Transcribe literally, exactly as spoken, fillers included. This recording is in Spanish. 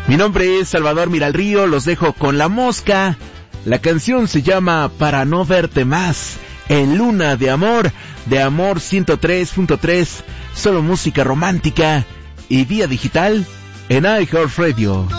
Mi nombre es Salvador Miralrío, los dejo con La Mosca. La canción se llama Para no verte más, en Luna de Amor, de Amor ciento tres punto tres, solo música romántica y vía digital en iHeartRadio.